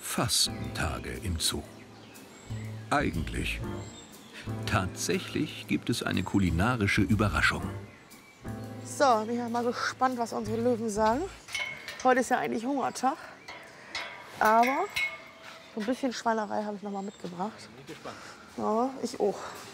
Fastentage im Zoo. Eigentlich. Tatsächlich gibt es eine kulinarische Überraschung. So, bin ich mal gespannt, was unsere Löwen sagen. Heute ist ja eigentlich Hungertag. Aber so ein bisschen Schweinerei habe ich noch mal mitgebracht. Bin ich gespannt. Ja, ich auch.